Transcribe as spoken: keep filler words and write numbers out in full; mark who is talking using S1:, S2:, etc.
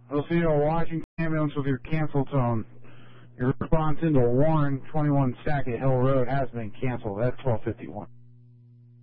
S1: We'll see you Washington ambulance with your cancel tone. Your response into Warren, twenty-one Sackett Hill Road has been canceled at twelve fifty-one.